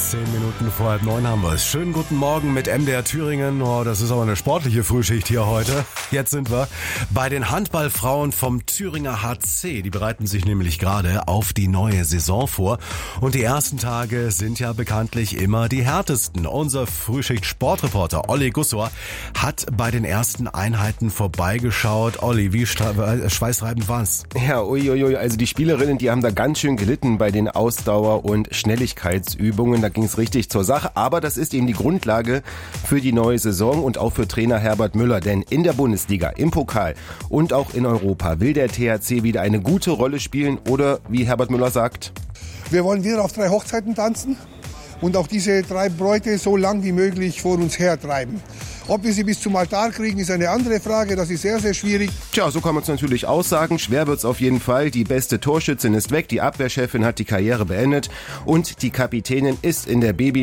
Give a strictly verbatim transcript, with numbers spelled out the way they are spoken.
Zehn Minuten vor halb neun haben wir es. Schönen guten Morgen mit M D R Thüringen. Oh, das ist aber eine sportliche Frühschicht hier heute. Jetzt sind wir bei den Handballfrauen vom Thüringer H C. Die bereiten sich nämlich gerade auf die neue Saison vor. Und die ersten Tage sind ja bekanntlich immer die härtesten. Unser Frühschicht-Sportreporter Olli Gussor hat bei den ersten Einheiten vorbeigeschaut. Olli, wie stra- schweißreibend war's? Ja, uiuiui, also die Spielerinnen, die haben da ganz schön gelitten bei den Ausdauer- und Schnelligkeitsübungen. Da ging es richtig zur Sache, aber das ist eben die Grundlage für die neue Saison und auch für Trainer Herbert Müller, denn in der Bundesliga, im Pokal und auch in Europa will der T H C wieder eine gute Rolle spielen oder, wie Herbert Müller sagt: Wir wollen wieder auf drei Hochzeiten tanzen und auch diese drei Bräute so lang wie möglich vor uns hertreiben. Ob wir sie bis zum Altar kriegen, ist eine andere Frage. Das ist sehr, sehr schwierig. Tja, so kann man es natürlich aussagen. Schwer wird's auf jeden Fall. Die beste Torschützin ist weg, die Abwehrchefin hat die Karriere beendet und die Kapitänin ist in der Baby